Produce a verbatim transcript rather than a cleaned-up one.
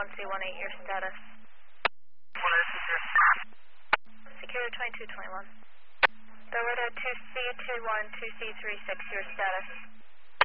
one C one eight, your status. Secure twenty-two twenty-one. Delta two C two one two C three six, your status.